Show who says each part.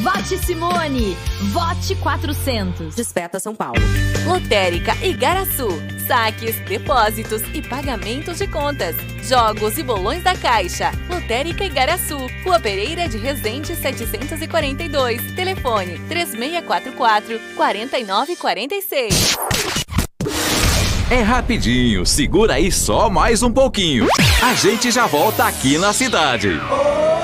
Speaker 1: Vote Simone! Vote 400!
Speaker 2: Desperta São Paulo.
Speaker 3: Lotérica Igaraçu. Saques, depósitos e pagamentos de contas. Jogos e bolões da Caixa. Lotérica Igaraçu. Rua Pereira de Resende 742. Telefone 3644-4946.
Speaker 4: É rapidinho, segura aí só mais um pouquinho. A gente já volta aqui na cidade.